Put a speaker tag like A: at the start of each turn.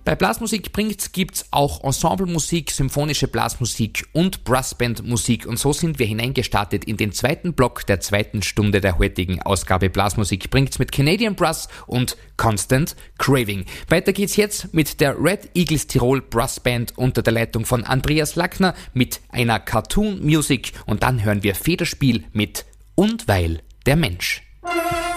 A: Bei Blasmusik bringt's gibt's auch Ensemblemusik, symphonische Blasmusik und Brassbandmusik und so sind wir hineingestartet in den zweiten Block der zweiten Stunde der heutigen Ausgabe Blasmusik bringt's mit Canadian Brass und Constant Craving. Weiter geht's jetzt mit der Red Eagles Tirol Brass Band unter der Leitung von Andreas Lackner mit einer Cartoon Music und dann hören wir Federspiel mit Und weil der Mensch.